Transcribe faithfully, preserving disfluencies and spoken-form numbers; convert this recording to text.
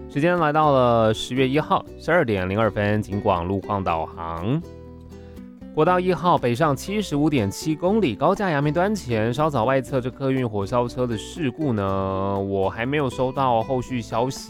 时间来到了十月一号十二点零二分，警广路况导航。国道一号北上七十五点七公里，高架阳明端前稍早外侧这客运火烧车的事故呢，我还没有收到后续消息。